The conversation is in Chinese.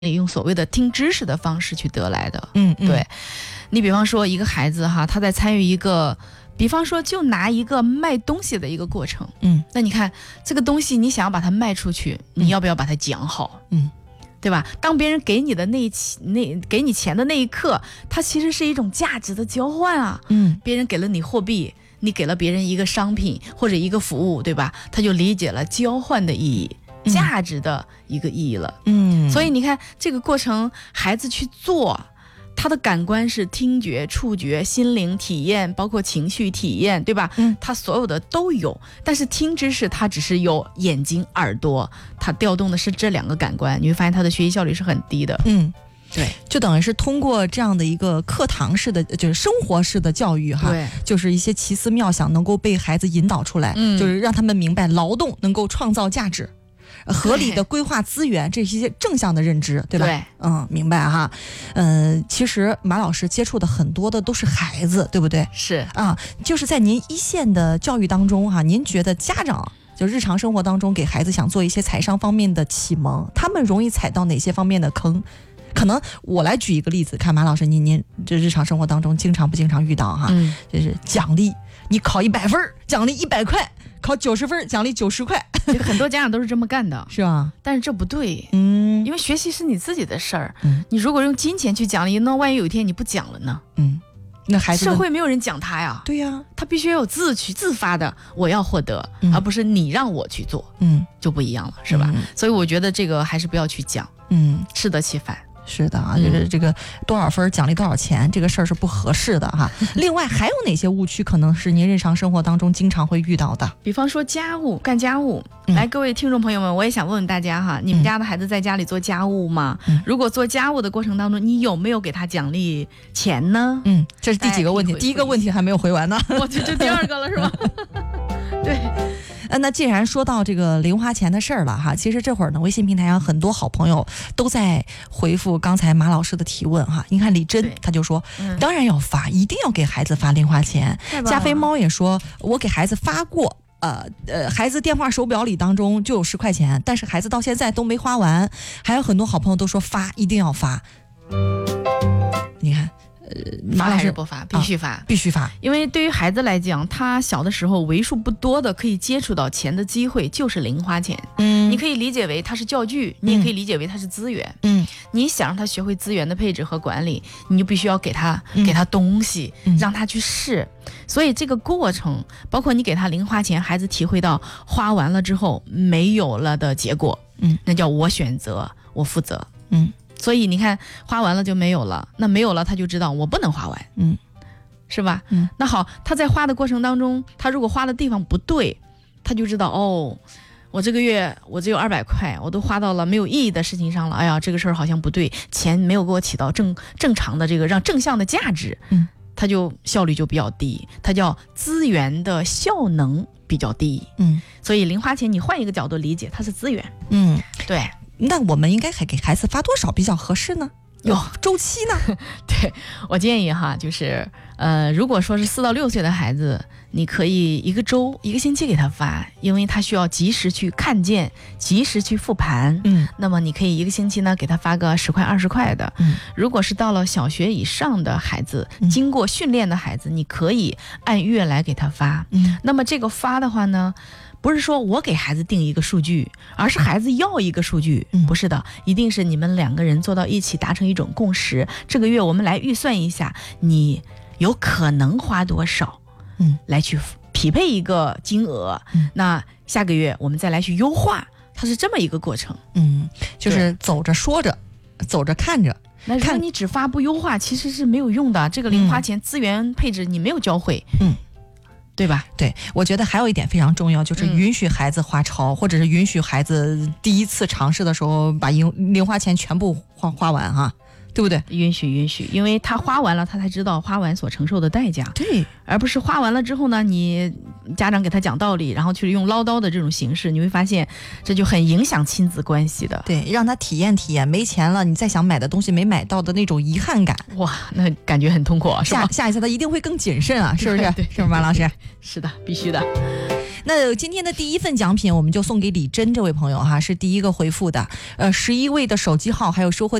用所谓的听知识的方式去得来的。对，你比方说一个孩子哈，他在参与一个，比方说就拿一个卖东西的一个过程，那你看这个东西你想要把它卖出去，你要不要把它讲好？对吧？当别人给你的给你钱的那一刻，它其实是一种价值的交换啊。别人给了你货币，你给了别人一个商品或者一个服务，对吧？他就理解了交换的意义。价值的一个意义了。所以你看这个过程，孩子去做，他的感官是听觉、触觉、心灵体验，包括情绪体验，对吧？他所有的都有。但是听知识他只是有眼睛、耳朵，他调动的是这两个感官，你会发现他的学习效率是很低的。对， 就等于是通过这样的一个课堂式的，就是生活式的教育哈， 对， 就是一些奇思妙想能够被孩子引导出来，就是让他们明白劳动能够创造价值。合理的规划资源，这是一些正向的认知，对吧？ 对， 明白哈。其实马老师接触的很多的都是孩子，对不对？ 是啊，就是在您一线的教育当中哈，您觉得家长就日常生活当中给孩子想做一些财商方面的启蒙，他们容易踩到哪些方面的坑？可能我来举一个例子，看马老师您这日常生活当中经常不经常遇到哈？就是奖励，你考100分奖励100块，考90分奖励90块。 很多家长都是这么干的， 是吧？ 但是这不对，因为学习是你自己的事儿，你如果用金钱去奖励，那万一有一天你不讲了呢？ 那孩子社会没有人讲他呀。 对呀， 他必须要有自发的，我要获得，而不是你让我去做，就不一样了，是吧？所以我觉得这个还是不要去讲，适得其反。 是的啊，就是这个多少分奖励多少钱，这个事儿是不合适的哈。另外还有哪些误区可能是您日常生活当中经常会遇到的？ 比方说干家务。来，各位听众朋友们，我也想问问大家哈，你们家的孩子在家里做家务吗？如果做家务的过程当中，你有没有给他奖励钱呢？ 这是第几个问题？第一个问题还没有回完呢。 我就第二个了是吧？对。 那既然说到这个零花钱的事儿了哈，其实这会儿呢，微信平台上很多好朋友都在回复刚才马老师的提问哈。你看李真他就说，当然要发，一定要给孩子发零花钱。加菲猫也说，我给孩子发过。孩子电话手表里当中就有10块钱，但是孩子到现在都没花完。还有很多好朋友都说发，一定要发。你看。 发还是不发？必须发， 必须发。 因为对于孩子来讲，他小的时候为数不多的可以接触到钱的机会就是零花钱。你可以理解为它是教具，你也可以理解为它是资源。你想让他学会资源的配置和管理，你就必须要给他东西，让他去试。所以这个过程，包括你给他零花钱，孩子体会到花完了之后没有了的结果，那叫我选择，我负责。所以你看，花完了就没有了，那没有了他就知道我不能花完，是吧？那好，他在花的过程当中，他如果花的地方不对，他就知道我这个月我只有200块，我都花到了没有意义的事情上了。哎呀，这个事儿好像不对，钱没有给我起到正常的这个让正向的价值，他就效率就比较低，他叫资源的效能比较低。所以零花钱你换一个角度理解，它是资源。对。 那我们应该还给孩子发多少比较合适呢？有周期呢？ 对，我建议哈，就是如果说是4到6岁的孩子，你可以一个星期给他发，因为他需要及时去看见，及时去复盘。那么你可以一个星期呢给他发个10块20块的。如果是到了小学以上的孩子，经过训练的孩子，你可以按月来给他发。那么这个发的话呢，不是说我给孩子定一个数据，而是孩子要一个数据。不是的，一定是你们2个人坐到一起达成一种共识。这个月我们来预算一下，你有可能花多少，来去匹配一个金额。那下个月我们再来去优化，它是这么一个过程。 就是走着说着，走着看着。 那如果你只发不优化，其实是没有用的。这个零花钱资源配置你没有教会。对吧？ 对，我觉得还有一点非常重要，就是允许孩子花超，或者是允许孩子第一次尝试的时候把零花钱全部花完哈。 对不对？ 允许，因为他花完了，他才知道花完所承受的代价。 对， 而不是花完了之后呢，你家长给他讲道理，然后去用唠叨的这种形式，你会发现这就很影响亲子关系的。 对，让他体验，没钱了你再想买的东西没买到的那种遗憾感， 哇，那感觉很痛苦啊！ 下一次他一定会更谨慎啊，是不是？是不是马老师？ 是的，必须的。 那今天的第一份奖品我们就送给李珍这位朋友哈，是第一个回复的，11位的手机号还有收获